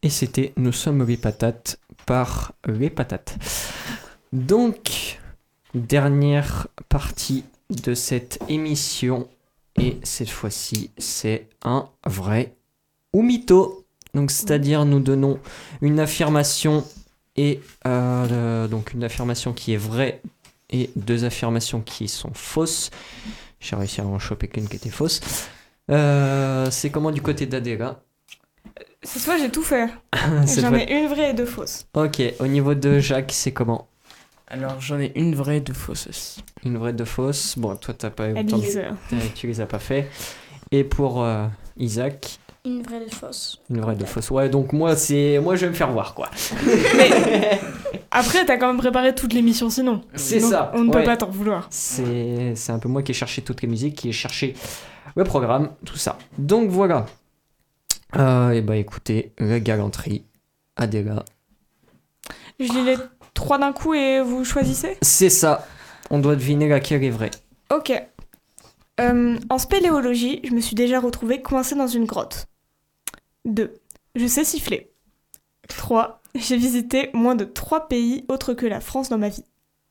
Et c'était Nous sommes les patates par les patates. Donc, dernière partie de cette émission. Et cette fois-ci, c'est un vrai ou mytho. Donc, c'est-à-dire, nous donnons une affirmation et donc une affirmation qui est vraie et deux affirmations qui sont fausses. J'ai réussi à en choper qu'une qui était fausse. C'est comment du côté d'Adela? C'est soit j'ai tout fait. J'en ai une vraie et deux fausses. Ok, au niveau de Jacques, c'est comment? Alors j'en ai une vraie et deux fausses aussi. Une vraie, deux fausses. Bon, toi, t'as pas eu le temps Elise. tu les as pas fait. Et pour Isaac, Une vraie de fausse. une vraie, deux fausses. Ouais, donc moi, je vais me faire voir, quoi. Après, t'as quand même préparé toute l'émission sinon. C'est Donc, ça. On ne peut ouais. pas t'en vouloir. C'est un peu moi qui ai cherché toutes les musiques, qui ai cherché le programme, tout ça. Donc voilà. Et bah écoutez, la galanterie, Adela. Je lis les trois d'un coup et vous choisissez? C'est ça. On doit deviner laquelle est vraie. Ok. En spéléologie, je me suis déjà retrouvée coincée dans une grotte. 2. Je sais siffler. 3. J'ai visité moins de 3 pays autres que la France dans ma vie.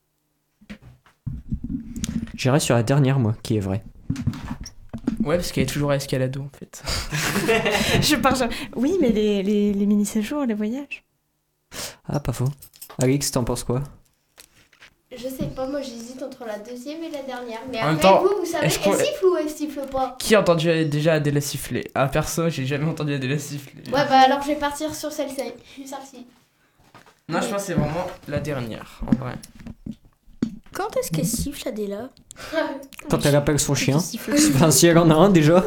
J'irai sur la dernière, moi, qui est vraie. Ouais, parce qu'elle est toujours à Escalado en fait. Je pars jamais. Oui, mais les mini-séjours, les voyages. Ah, pas faux. Alix, t'en penses quoi? Je sais pas, moi j'hésite entre la deuxième et la dernière. Mais En même après, temps, vous savez, est-ce elle qu'on- siffle ou elle siffle pas? Qui a entendu déjà Adèle siffler? Ah, perso, j'ai jamais entendu Adèle siffler. Ouais, bah alors je vais partir sur celle-ci. Non, je pense que c'est vraiment la dernière, en vrai. Quand est-ce qu'elle siffle, Adéla? Quand elle appelle son chien. Siffle. Enfin, si elle en a un déjà.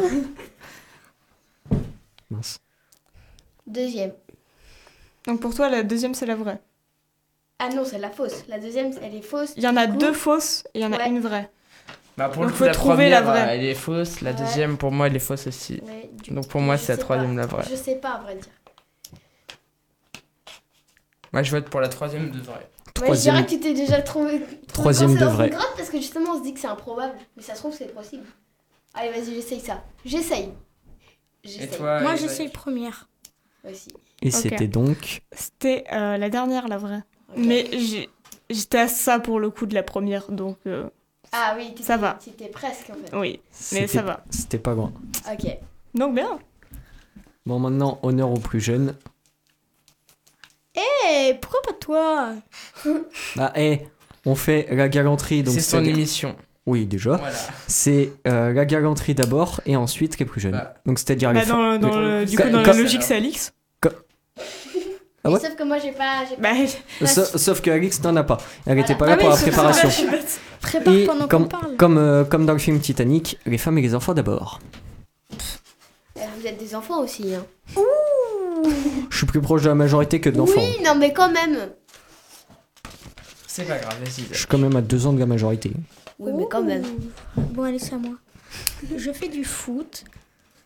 Mince. Deuxième. Donc pour toi, la deuxième, c'est la vraie. Ah non, c'est la fausse. La deuxième, elle est fausse. Il y en a Du coup, deux fausses et il y en a Ouais. une vraie. Bah, pour Donc le coup, faut la trouver la première, vraie. elle est fausse. La Ouais. deuxième, pour moi, elle est fausse aussi. Ouais, Donc pour moi, je c'est la sais troisième, pas. la vraie. Je sais pas, à vrai dire. Moi, je vote pour la troisième de vrai. Ouais, je dirais que tu t'es déjà trouvé Troisième coincé de dans vrai. une grotte parce que justement, on se dit que c'est improbable. Mais ça se trouve, c'est possible. Allez, vas-y, j'essaye ça. J'essaye. Et toi, Moi, Isaac j'essaye première. Aussi. Et Ok. c'était donc. C'était la dernière, la vraie. Ok. Mais j'étais à ça pour le coup de la première, donc Ah oui, Ça va. C'était presque en fait. oui. Mais c'était- ça va. C'était pas loin. Ok. Donc bien. Bon, maintenant, honneur aux plus jeunes. Eh, pourquoi pas toi? Bah, on fait la galanterie. Donc c'est son c'est-à-dire- émission. Oui, déjà. Voilà. C'est la galanterie d'abord et ensuite les plus jeunes. Bah. Donc, c'est-à-dire Bah, les. du Quand- coup, dans quand- la logique, c'est Alix. Ah ouais. Sauf que moi, j'ai pas. Bah, Sauf que Alix n'en a pas. Elle était Voilà. pas là pour la c'est préparation. ça, je suis bête. Prépare Et pendant qu'on comme, parle. comme dans le film Titanic, les femmes et les enfants d'abord. Vous êtes des enfants aussi, hein. Je suis plus proche de la majorité que de l'enfant. Oui, non, mais quand même. C'est pas grave, vas-y. Je suis quand même à 2 ans de la majorité. Oui, mais quand même. Bon, allez, c'est à moi. Je fais du foot